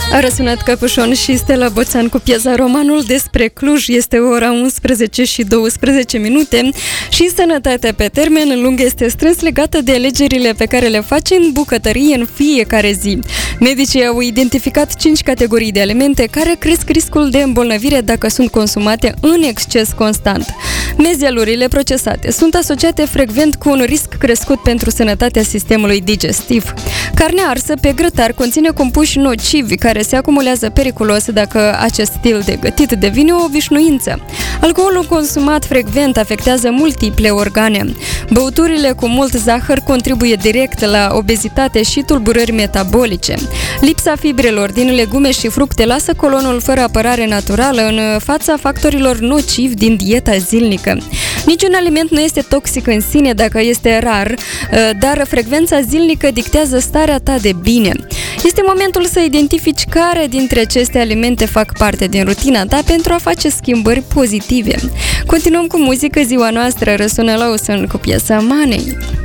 A răsunat Capușon și Stella Boțan cu piesa Romanul despre Cluj. Este ora 11 și 12 minute și sănătatea pe termen lung este strâns legată de alegerile pe care le faci în bucătărie în fiecare zi. Medicii au identificat 5 categorii de alimente care cresc riscul de îmbolnăvire dacă sunt consumate în exces constant. Mezialurile procesate sunt asociate frecvent cu un risc crescut pentru sănătatea sistemului digestiv. Carnea arsă pe grătar conține compuși nocivi care se acumulează periculos dacă acest stil de gătit devine o obișnuință. Alcoolul consumat frecvent afectează multiple organe. Băuturile cu mult zahăr contribuie direct la obezitate și tulburări metabolice. Lipsa fibrelor din legume și fructe lasă colonul fără apărare naturală în fața factorilor nocivi din dieta zilnică. Niciun aliment nu este toxic în sine dacă este rar, dar frecvența zilnică dictează starea ta de bine. Este momentul să identifici care dintre aceste alimente fac parte din rutina ta pentru a face schimbări pozitive. Continuăm cu muzică, ziua noastră răsună Lawson cu piesa Money.